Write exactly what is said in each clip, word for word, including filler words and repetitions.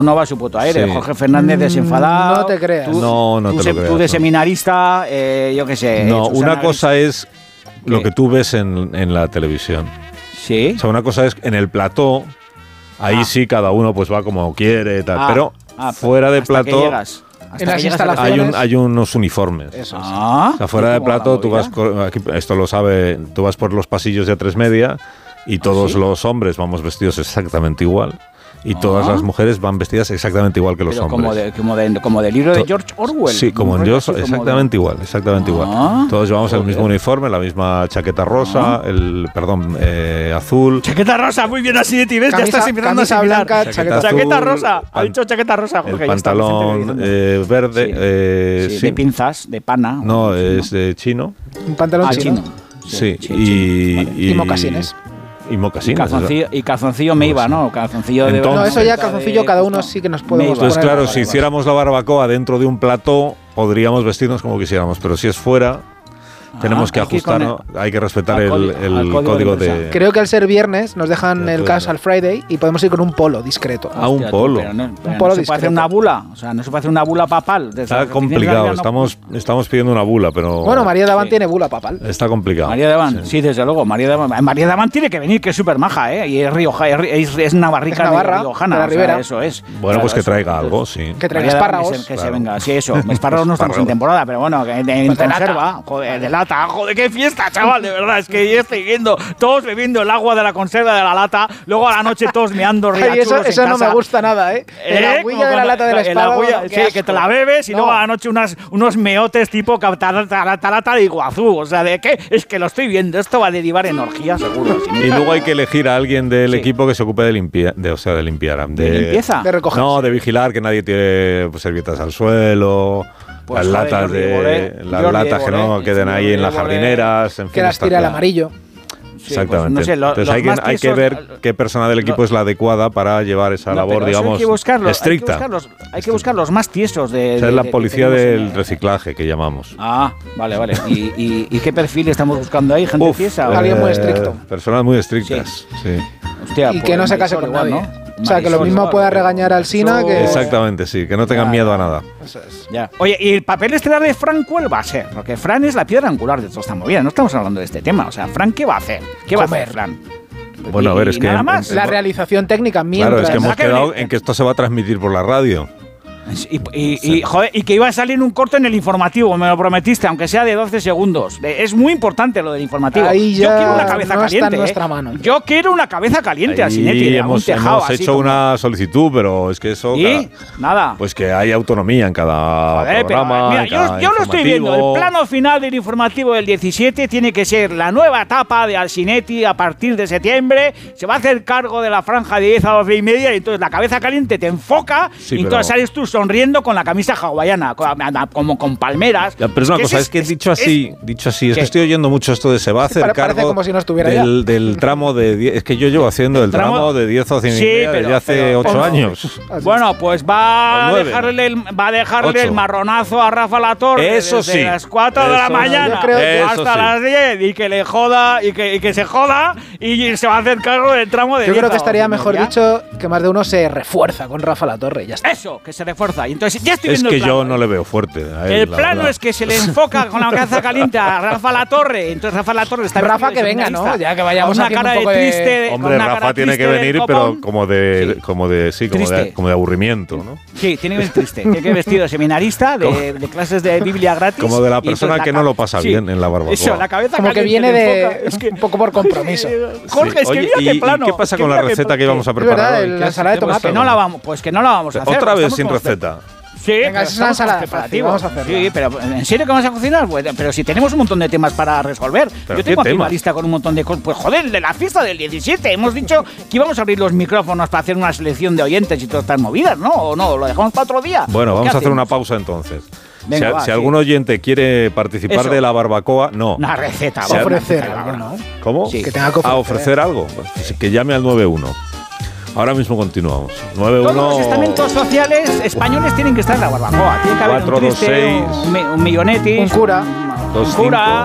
no va a su puto aire. Sí. Jorge Fernández desenfadado. No te creas. Tú, no, no tú te se, lo creas. Tú de no. seminarista, eh, yo qué sé. No, Susana una cosa es ¿Qué? lo que tú ves en, en la televisión. Sí. O sea, una cosa es en el plató, ahí Ah. sí cada uno pues va como quiere, tal. Ah, pero ah, fuera de hasta que plató llegas. Hasta En las que llegas a la- instalaciones. hay, un, hay unos uniformes. Eso es. Ah, O sea, fuera ¿y de cómo va la plató, tú movida? vas, co- aquí, esto lo sabe, tú vas por los pasillos de A tres Media y todos ¿sí? los hombres vamos vestidos exactamente igual y Ah. todas las mujeres van vestidas exactamente igual que los Pero hombres. como de, como, de, como de libro de To- George Orwell. Sí, como Un en rollo Dios, así como exactamente de- igual, exactamente Ah, igual. Todos llevamos el joder. mismo uniforme, la misma chaqueta rosa, Ah. el, perdón, eh, azul. Chaqueta rosa, muy bien así, ¿ves? Ya Camisa- estás empezando a camisa asimilar. blanca, Chaqueta chaqueta azul, Chaqueta rosa, ha pan- dicho chaqueta rosa, El Jorge. ya está, Vicente pantalón Elizondo. eh, verde, Sí. eh, Sí, sí. de pinzas, de pana. No, o- es de chino. Un pantalón Ah, chino. chino. Sí, sí, y, chino. Vale. y, Y mocasines. Y Y mocasines. calzoncillo, y calzoncillo me iba, ¿no? Calzoncillo de... Entonces- No, eso ya de- calzoncillo, cada uno sí que nos podemos Meiba. Entonces, poner. claro, Vale, si vale. hiciéramos la barbacoa dentro de un plató, podríamos vestirnos como quisiéramos, pero si es fuera, tenemos que hay que ir con ajustarnos, hay que respetar al el, código- el al código código de de... empresa. Creo que al ser viernes nos dejan Ya, el claro. Casual Friday y podemos ir con un polo discreto. Ah, un Hostia, tú, polo. pero no, pero Un polo no se puede hacer discreto. una bula. O sea, no se puede hacer una bula papal. Desde Está las oficinas complicado, no- estamos, estamos pidiendo una bula, pero... Bueno, María Daván Sí. tiene bula papal. Está complicado. María Daván, sí. Sí. desde luego. María Daván, María Daván tiene que venir, que es súper maja, ¿eh? Y es rioja, es, es, es navarrica, Es navarra, riojana. de la o sea, Ribera. eso es. Bueno, Claro, pues que eso. traiga Entonces, algo, sí. Que traiga María Daván, espárragos. Que se, que se Claro. venga. Sí, eso. Espárragos no estamos en Espárragos. temporada, pero bueno, que en, en Pues de lata. conserva. Joder, de lata. Joder, qué fiesta, chaval, de verdad. Es que yo estoy viendo todos bebiendo el agua de la conserva de la lata, luego a la noche todos meando Ay, eso riachuelos eso en no casa. me gusta nada, ¿eh? El ¿Eh? agüilla Como de la cuando- lata del el espárrago. agüilla, no, qué sí, asco. que te la bebes y No. luego a la noche unas, unos meotes tipo tarata de Iguazú. O sea, ¿de qué? Es que lo estoy viendo. Esto va a derivar en orgía, seguro. Y luego hay que elegir a alguien del Sí. equipo que se ocupe de limpiar, de, o sea, de limpiar. ¿De limpieza? De recoger. No, de vigilar que nadie tire pues, servilletas al suelo, Pues, las joder, latas Jordi de Évole, las Jordi latas que no Évole, queden ahí Jordi en las Évole. jardineras, en fin. Que las está tira el claro. amarillo. Sí, Exactamente. pues, no sé, lo- Entonces los hay que, más hay que tiesos- ver qué persona del equipo lo- es la adecuada para llevar esa No, labor, pero eso digamos, hay que buscarlo, estricta. Hay que buscar los, hay que buscar los más tiesos de. O sea, de- es la de- que policía tenemos en del el- reciclaje que llamamos. Ah, vale, vale. ¿Y, y, y qué perfil estamos buscando ahí? ¿Gente Uf, tiesa? eh, Alguien muy estricto. Personas muy estrictas, sí. Hostia, Y pues que no se case Marisol con igual, nadie. ¿no? O sea, que lo Marisol mismo igual, pueda pero- regañar al Sina Eso- que- Exactamente, sí, que no tengan Ya, miedo a ya. nada. Eso es. Ya. Oye, ¿y el papel estelar de Fran cuál va a ser? Porque Fran es la piedra angular de toda esta movida. No estamos hablando de este tema. O sea, Fran, ¿qué va a hacer? ¿Qué va a Comer. hacer Fran? Bueno, a ver, Y- es y que nada en- más. en- La realización técnica mientras. Claro, es que hemos ¿Verdad que quedado me- en que esto se va a transmitir por la radio. Y, y- y, joder, y que iba a salir un corto en el informativo, me lo prometiste, aunque sea de doce segundos. Eh, Es muy importante lo del informativo. Ahí Yo ya quiero una cabeza no está en caliente. nuestra eh. mano. Yo quiero una cabeza caliente, Ahí Asinetti, de algún hemos, tejado hemos así hecho como- una solicitud, pero es que eso... ¿Y? cada- Nada. Pues que hay autonomía en cada Joder, pero, programa, mira, en yo, cada yo lo estoy viendo. informativo. El plano final del informativo del diecisiete tiene que ser la nueva etapa de Alsinetti a partir de septiembre. Se va a hacer cargo de la franja de diez a doce y media y entonces la cabeza caliente te enfoca Sí, y pero- entonces sales tú sonriendo con la camisa hawaiana, co- como con palmeras. Ya, pero es una cosa, ese es que dicho así, dicho así, es ¿Qué? que estoy oyendo mucho esto de se va a hacer Pare- parece cargo como si no estuviera del, del tramo de diez, es que yo llevo haciendo el Tramo- tramo de diez a doce y Sí, media pero- desde hace pero- ocho pero- años. Así Bueno, pues va O a nueve. dejarle el, va a dejarle Ocho. el marronazo a Rafa Latorre Eso desde sí. las cuatro de la Eso mañana sí. Yo creo que- hasta Eso sí. las diez y que le joda y que, y que se joda y se va a hacer cargo del tramo de Yo diez creo que a estaría doce y mejor media. dicho que más de uno se refuerza con Rafa Latorre. Ya está. Eso, que se refuerza. Y entonces ya estoy Es viendo que el plano. yo no le veo fuerte a él, El la plano verdad. es que se le enfoca con la cabeza caliente a Rafa Latorre. Entonces Rafa Latorre está Rafa, vestido de que venga, ¿no? seminarista, Ya que vayamos con una haciendo cara un poco de de- triste. de- con Hombre, una cara Rafa tiene que triste del venir, pero copón. como de, Sí. como de, sí, como de, Triste. como de aburrimiento, ¿no? Sí, tiene que venir triste. Tiene que ir vestido de seminarista, de, de clases de Biblia gratis. Como de la y entonces persona la que no ca- lo pasa sí. bien en la barbacoa. Eso, la cabeza Como que caliente viene le de enfoca. Es que- un poco por compromiso. Jorge, es que Oye, mira ¿y, qué y plano. qué pasa es que con la mira qué- receta que íbamos a Es preparar verdad, hoy? el- ¿Qué la has- ensalada de qué hemos tomate. Que no la vamos, pues que no la vamos a hacer. Otra vez estamos sin con los receta. Sí, Venga, pero es una estamos ensalada con los fácil, preparativos. vamos a hacerla. Sí, pero ¿en serio que vamos a cocinar? Pues, pero si tenemos un montón de temas para resolver. ¿Pero Yo qué tengo aquí temas? una lista con un montón de cosas. Pues joder, de la fiesta del diecisiete. Hemos dicho que íbamos a abrir los micrófonos para hacer una selección de oyentes y todas estas movidas, ¿no? ¿O no? ¿Lo dejamos para otro día? Bueno, ¿O vamos qué a hacer una hacemos? pausa entonces. Venga, si va, si sí. algún oyente quiere participar Eso. de la barbacoa, no. Una receta. Se vamos, una ofrecer receta, algo, vamos. ¿no? ¿Cómo? Sí. Que tenga que ¿A ofrecer. ofrecer algo? Pues que llame al nueve uno. Ahora mismo continuamos. nueve uno Todos los estamentos sociales españoles tienen que estar en la barbacoa. Tiene que haber cuatro un dos triste, seis un, mi- un millonetis, Un cura. un, dos un cura,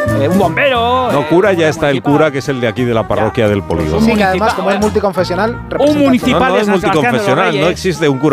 eh, un bombero. No, eh, cura ya un está el municipal. cura, que es el de aquí de la parroquia del polígono. Sí, que municipal, además, como es multiconfesional, Un representa municipal No, no de es San Sebastián de los multiconfesional, no Reyes. existe un cura